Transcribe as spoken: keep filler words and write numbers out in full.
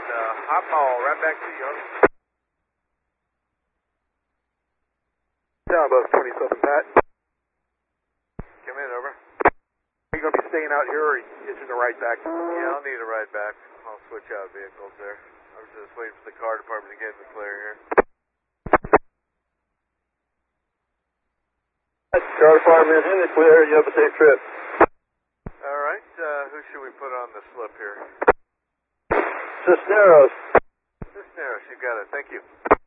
uh, hot ball, right back to you. Down above twenty-seven, Pat. Come in, over. Are you going to be staying out here or are you hitching a ride back? Yeah, I'll need a ride back. I'll switch out vehicles there. I was just waiting for the car department to get in the clear here. Car department in the clear. You have a safe trip. All right, uh, who should we put on the slip here? Cisneros. Cisneros, you got it. Thank you.